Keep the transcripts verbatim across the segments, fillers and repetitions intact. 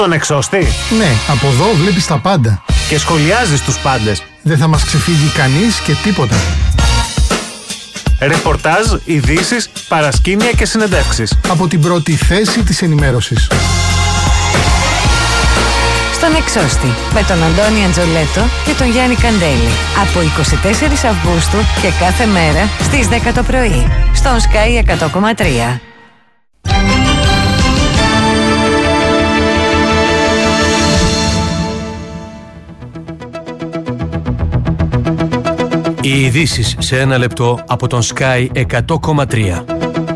τον εξώστη. Ναι, από εδώ βλέπεις τα πάντα. Και σχολιάζεις τους πάντες. Δεν θα μας ξεφύγει κανείς και τίποτα. Ρεπορτάζ, ειδήσεις, παρασκήνια και συνεντεύξεις. Από την πρώτη θέση της ενημέρωσης. Στον Εξώστη, με τον Αντώνη Αντζολέτο και τον Γιάννη Καντέλη. Από εικοστή τέταρτη Αυγούστου και κάθε μέρα στις δέκα το πρωί. Στον Sky εκατό κόμμα τρία. Οι ειδήσεις σε ένα λεπτό από τον Sky εκατό κόμμα τρία.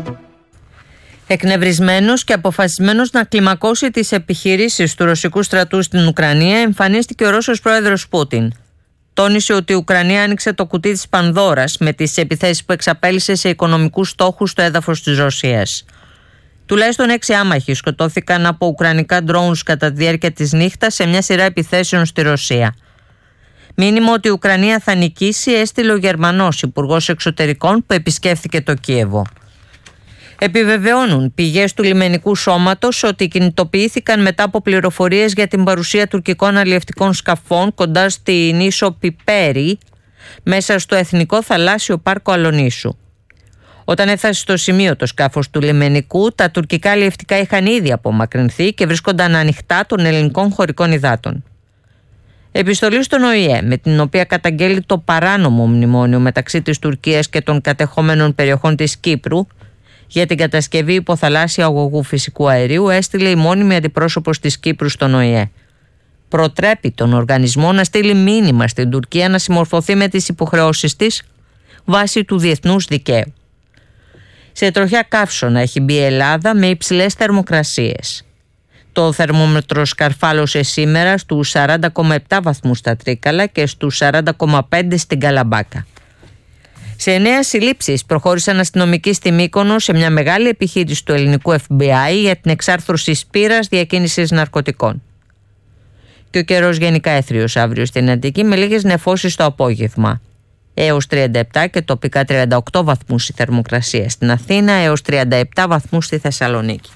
Εκνευρισμένος και αποφασισμένος να κλιμακώσει τις επιχειρήσεις του ρωσικού στρατού στην Ουκρανία, εμφανίστηκε ο Ρώσος πρόεδρος Πούτιν. Τόνισε ότι η Ουκρανία άνοιξε το κουτί της Πανδώρας με τις επιθέσεις που εξαπέλυσε σε οικονομικούς στόχους στο έδαφος της Ρωσίας. Τουλάχιστον έξι άμαχοι σκοτώθηκαν από ουκρανικά drones κατά τη διάρκεια της νύχτας σε μια σειρά επιθέσεων στη Ρωσία. Μήνυμα ότι η Ουκρανία θα νικήσει έστειλε ο Γερμανός Υπουργός Εξωτερικών που επισκέφθηκε το Κίεβο. Επιβεβαιώνουν πηγές του λιμενικού σώματος ότι κινητοποιήθηκαν μετά από πληροφορίες για την παρουσία τουρκικών αλλιευτικών σκαφών κοντά στη νήσο Πιπέρι, μέσα στο Εθνικό Θαλάσσιο Πάρκο Αλονίσου. Όταν έφτασε στο σημείο το σκάφος του λιμενικού, τα τουρκικά αλλιευτικά είχαν ήδη απομακρυνθεί και βρίσκονταν ανοιχτά των ελληνικών χωρικών υδάτων. Επιστολή στον Ο Ε Ε, με την οποία καταγγέλει το παράνομο μνημόνιο μεταξύ της Τουρκίας και των κατεχόμενων περιοχών της Κύπρου για την κατασκευή υποθαλάσσια αγωγού φυσικού αερίου, έστειλε η μόνιμη αντιπρόσωπος της Κύπρου στον Ο Ε Ε. Προτρέπει τον οργανισμό να στείλει μήνυμα στην Τουρκία να συμμορφωθεί με τις υποχρεώσεις της βάσει του διεθνούς δικαίου. Σε τροχιά καύσωνα έχει μπει η Ελλάδα με υψηλές θερμοκρασίες. Το θερμόμετρο σκαρφάλωσε σήμερα στους σαράντα κόμμα επτά βαθμούς στα Τρίκαλα και στους σαράντα κόμμα πέντε στην Καλαμπάκα. Σε νέες συλλήψεις προχώρησαν αστυνομικοί στη Μύκονο σε μια μεγάλη επιχείρηση του ελληνικού Εφ Μπι Άι για την εξάρθρωση σπήρας διακίνησης ναρκωτικών. Και ο καιρός γενικά έθριος αύριο στην Αττική με λίγες νεφώσεις το απόγευμα. Έως τριάντα επτά και τοπικά τριάντα οκτώ βαθμούς η θερμοκρασία στην Αθήνα, έως τριάντα επτά βαθμούς στη Θεσσαλονίκη.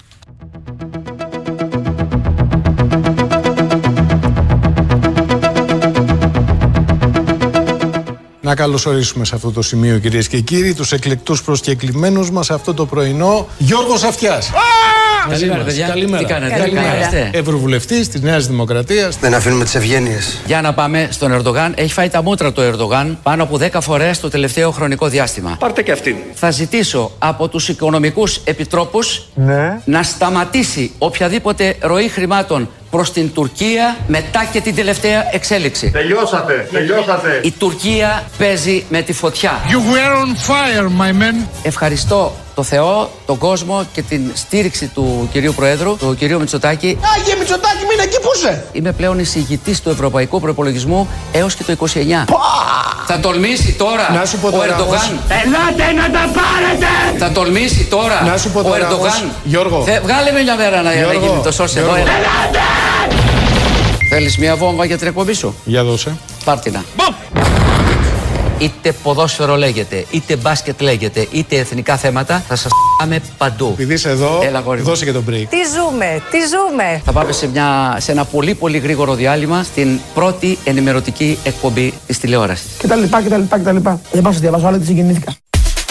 Να καλωσορίσουμε σε αυτό το σημείο, κυρίες και κύριοι, τους εκλεκτούς προσκεκλημένους μας σε αυτό το πρωινό. Γιώργος Αυτιάς. Καλημέρα, παιδιά. Καλημέρα. Τι κάνετε, Καλημέρα. Καλημέρα. Ευρωβουλευτής της Νέας Δημοκρατίας. Δεν αφήνουμε τις ευγένειες. Για να πάμε στον Ερντογάν. Έχει φάει τα μούτρα του Ερντογάν πάνω από δέκα φορές το τελευταίο χρονικό διάστημα. Πάρτε και αυτήν. Θα ζητήσω από τους οικονομικούς επιτρόπους Ναι. να σταματήσει οποιαδήποτε ροή χρημάτων προς την Τουρκία μετά και την τελευταία εξέλιξη. Τελειώσατε, τελειώσατε. Η Τουρκία παίζει με τη φωτιά. You were on fire, my man. Ευχαριστώ το Θεό, τον κόσμο και την στήριξη του κυρίου Προέδρου, του κυρίου Μητσοτάκη. Άγιε Μητσοτάκη, μείνε εκεί που είσαι. Είμαι πλέον εισηγητής του Ευρωπαϊκού Προϋπολογισμού έως και το είκοσι εννιά. Θα τολμήσει τώρα Να σου πω ο τώρα Ερντογάν. όμως. Ελάτε να τα πάρετε! Θα τολμήσει τώρα Να σου πω ο τώρα Ερντογάν. όμως, Γιώργο. Θε, βγάλε με μια μέρα να, Γιώργο, να γίνει το σώσ εδώ. Γιώργο. Ελάτε! Θέλεις μια βόμβα για την εκπομπή σου? Για δώσε. Πάρτινα. Είτε ποδόσφαιρο λέγεται, είτε μπάσκετ λέγεται, είτε εθνικά θέματα, θα σας πάμε παντού. Επειδή είσαι εδώ, Έλα, γόρι μου. δώσε και τον break. Τι ζούμε, τι ζούμε. Θα πάμε σε, μια, σε ένα πολύ πολύ γρήγορο διάλειμμα στην πρώτη ενημερωτική εκπομπή της τηλεόρασης. Και τα λοιπά και τα λοιπά και τα λοιπά. Δεν πάω να διαβάσω, αλλά τι συγκινήθηκα.